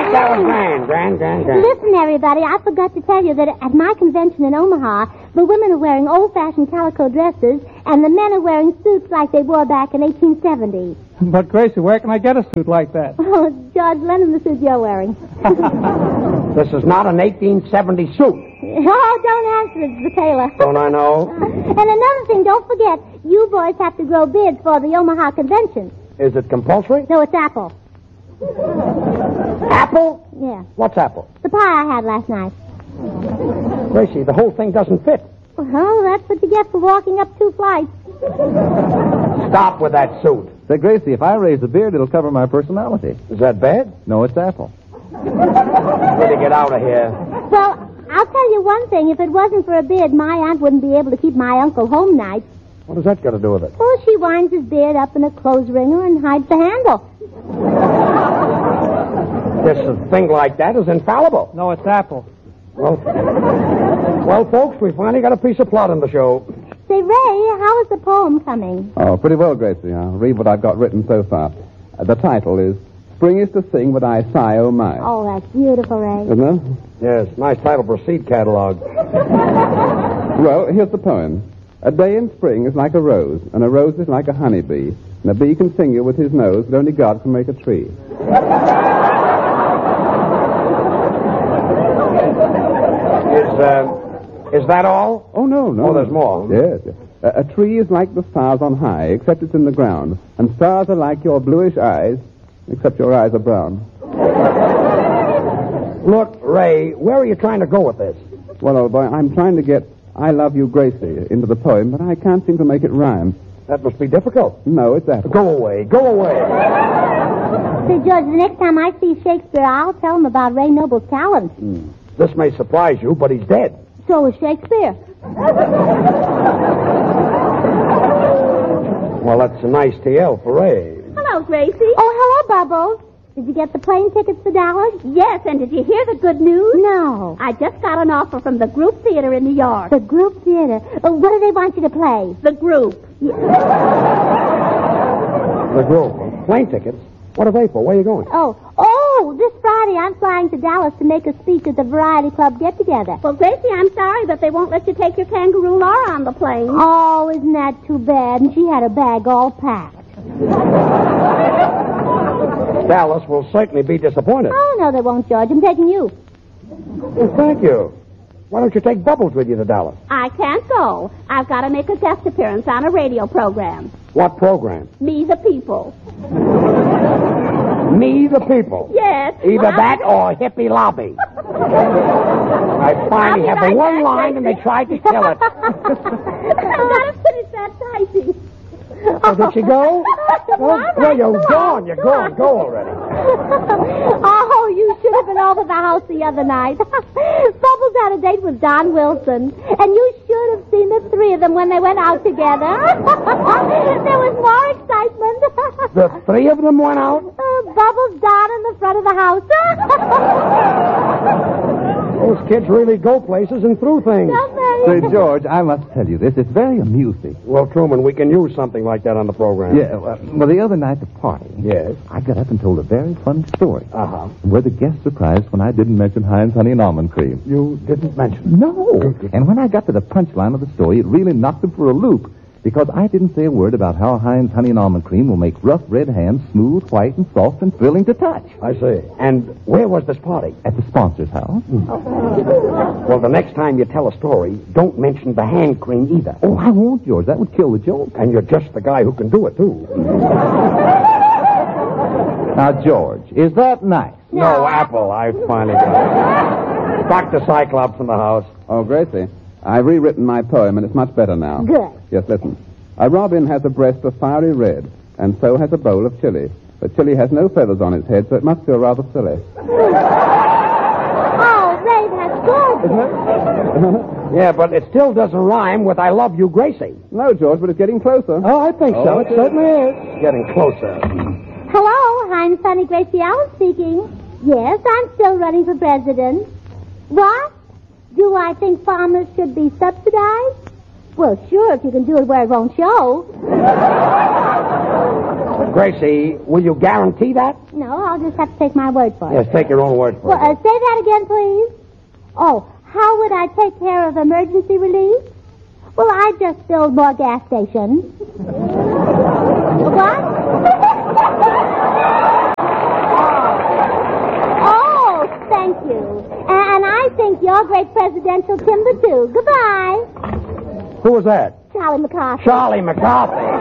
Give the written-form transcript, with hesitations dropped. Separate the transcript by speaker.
Speaker 1: that was grand.
Speaker 2: Listen, everybody, I forgot to tell you that at my convention in Omaha, the women are wearing old-fashioned calico dresses, and the men are wearing suits like they wore back in 1870.
Speaker 3: But, Gracie, where can I get a suit like that?
Speaker 2: Oh, George, lend him the suit you're wearing.
Speaker 1: This is not an 1870 suit.
Speaker 2: Oh, don't answer it, it's the tailor.
Speaker 1: Don't I know?
Speaker 2: And another thing, don't forget, you boys have to grow beards for the Omaha convention.
Speaker 1: Is it compulsory?
Speaker 2: No, it's apple.
Speaker 1: Apple?
Speaker 2: Yeah.
Speaker 1: What's apple?
Speaker 2: The pie I had last night.
Speaker 1: Gracie, the whole thing doesn't fit.
Speaker 2: Well, that's what you get for walking up 2 flights.
Speaker 1: Stop with that suit.
Speaker 4: Say, Gracie, if I raise a beard, it'll cover my personality.
Speaker 1: Is that bad?
Speaker 4: No, it's apple.
Speaker 1: Better get out of here.
Speaker 2: Well, I'll tell you one thing. If it wasn't for a beard, my aunt wouldn't be able to keep my uncle home nights.
Speaker 1: What has that got to do with it?
Speaker 2: Oh, she winds his beard up in a clothes wringer and hides the handle.
Speaker 1: This thing like that is infallible.
Speaker 3: No, it's apple.
Speaker 1: Well, folks, we finally got a piece of plot in the show.
Speaker 2: Say, Ray, how is the poem coming?
Speaker 4: Oh, pretty well, Gracie. I'll read what I've got written so far. The title is Spring is to Sing, But I Sigh, Oh My.
Speaker 2: Oh, that's beautiful, Ray.
Speaker 4: Isn't it?
Speaker 1: Yes, nice title for a seed catalog.
Speaker 4: Well, here's the poem. A day in spring is like a rose, and a rose is like a honeybee, and a bee can sing you with his nose, but only God can make a tree.
Speaker 1: Is that all?
Speaker 4: Oh, no.
Speaker 1: Oh, there's more.
Speaker 4: Yes. A tree is like the stars on high, except it's in the ground, and stars are like your bluish eyes, except your eyes are brown.
Speaker 1: Look, Ray, where are you trying to go with this?
Speaker 4: Well, old boy, I'm trying to get I Love You, Gracie into the poem, but I can't seem to make it rhyme.
Speaker 1: That must be difficult.
Speaker 4: No, it's apple.
Speaker 1: Go away.
Speaker 2: Say, George, the next time I see Shakespeare, I'll tell him about Ray Noble's talent.
Speaker 1: This may surprise you, but he's dead.
Speaker 2: So is Shakespeare.
Speaker 1: Well, that's a nice TL for Ray.
Speaker 5: Hello, Gracie.
Speaker 2: Oh, hello, Bubbles. Did you get the plane tickets for Dallas?
Speaker 5: Yes, and did you hear the good news?
Speaker 2: No.
Speaker 5: I just got an offer from the Group Theater in New York.
Speaker 2: The group theater. What do they want you to play?
Speaker 5: The Group.
Speaker 1: The group. Plane tickets? What are they for? Where are you going?
Speaker 2: Oh, this Friday I'm flying to Dallas to make a speech at the Variety Club get-together.
Speaker 5: Well, Gracie, I'm sorry, but they won't let you take your kangaroo Laura on the plane.
Speaker 2: Oh, isn't that too bad? And she had her bag all packed.
Speaker 1: Dallas will certainly be disappointed.
Speaker 2: Oh, no, they won't, George. I'm taking you.
Speaker 1: Well, thank you. Why don't you take Bubbles with you to Dallas?
Speaker 5: I can't go. I've got to make a guest appearance on a radio program.
Speaker 1: What program?
Speaker 5: Me the People.
Speaker 1: Me the People.
Speaker 5: Yes.
Speaker 1: Either that or Hippie Lobby. I finally have the one line and they tried to kill it.
Speaker 5: I've got to finish that typing.
Speaker 1: Oh, did she go? Well, you're gone. You're gone. Go already.
Speaker 2: Oh, you should have been over the house the other night. Bubbles had a date with Don Wilson, and you should have seen the three of them when they went out together. There was more excitement.
Speaker 1: The three of them went out?
Speaker 2: Bubbles, Don, in the front of the house.
Speaker 1: Those kids really go places and through things.
Speaker 4: Say, George, I must tell you this. It's very amusing.
Speaker 1: Well, Truman, we can use something like that on the program.
Speaker 4: Yeah, well, the other night at the party,
Speaker 1: Yes.
Speaker 4: I got up and told a very fun story.
Speaker 1: Uh-huh.
Speaker 4: Where the guests surprised when I didn't mention Heinz Honey and Almond Cream.
Speaker 1: You didn't mention.
Speaker 4: No. And when I got to the punchline of the story, it really knocked them for a loop. Because I didn't say a word about how Heinz Honey and Almond Cream will make rough red hands smooth, white, and soft, and thrilling to touch.
Speaker 1: I see. And where was this party?
Speaker 4: At the sponsor's house.
Speaker 1: Well, the next time you tell a story, don't mention the hand cream either.
Speaker 4: Oh, I won't, George. That would kill the joke.
Speaker 1: And you're just the guy who can do it, too.
Speaker 4: Now, George, is that nice?
Speaker 1: No, Apple. I finally got it. Dr. Cyclops in the house.
Speaker 4: Oh, Gracie, I've rewritten my poem, and it's much better now.
Speaker 2: Good.
Speaker 4: Yes, listen. A robin has a breast of fiery red, and so has a bowl of chili. But chili has no feathers on its head, so it must feel rather silly.
Speaker 2: Oh, Ray, that's good.
Speaker 1: Yeah, but it still doesn't rhyme with I Love You, Gracie.
Speaker 4: No, George, but it's getting closer.
Speaker 1: Oh, I think so. It certainly is. Getting closer.
Speaker 2: Hello, Heinz Honey Gracie Allen speaking. Yes, I'm still running for president. What? Do I think farmers should be subsidized? Well, sure, if you can do it where it won't show.
Speaker 1: Gracie, will you guarantee that?
Speaker 2: No, I'll just have to take my word for it.
Speaker 1: Yes, take your own word for
Speaker 2: Well,
Speaker 1: it.
Speaker 2: say that again, please. Oh, how would I take care of emergency relief? Well, I'd just build more gas stations. What? Oh, thank you. And I think you're great presidential timber, too. Goodbye.
Speaker 1: Who was that?
Speaker 2: Charlie McCarthy.
Speaker 1: Charlie McCarthy.